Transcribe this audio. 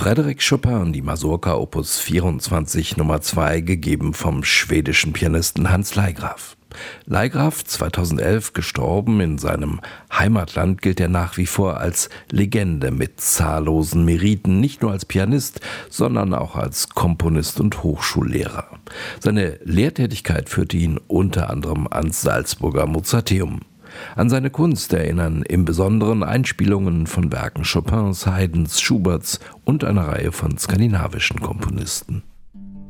Frédéric Chopin, die Mazurka Opus 24 Nummer 2, gegeben vom schwedischen Pianisten Hans Leigraf. Leigraf, 2011 gestorben, in seinem Heimatland gilt er nach wie vor als Legende mit zahllosen Meriten, nicht nur als Pianist, sondern auch als Komponist und Hochschullehrer. Seine Lehrtätigkeit führte ihn unter anderem ans Salzburger Mozarteum. An seine Kunst erinnern im Besonderen Einspielungen von Werken Chopins, Haydns, Schuberts und einer Reihe von skandinavischen Komponisten.